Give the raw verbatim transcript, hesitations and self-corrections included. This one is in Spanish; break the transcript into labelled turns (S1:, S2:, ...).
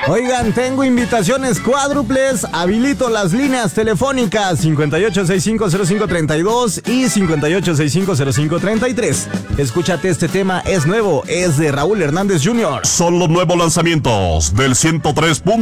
S1: Oigan, tengo invitaciones cuádruples, habilito las líneas telefónicas cincuenta y ocho sesenta y cinco cero cinco treinta y dos y cincuenta y ocho sesenta y cinco cero cinco treinta y tres. Escúchate, este tema es nuevo, es de Raúl Hernández junior
S2: Son los nuevos lanzamientos del ciento tres punto